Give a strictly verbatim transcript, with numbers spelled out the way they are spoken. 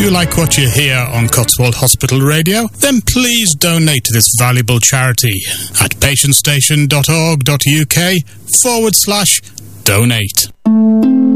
you like what you hear on Cotswold Hospital Radio, then please donate to this valuable charity at patientstation.org.uk forward slash donate.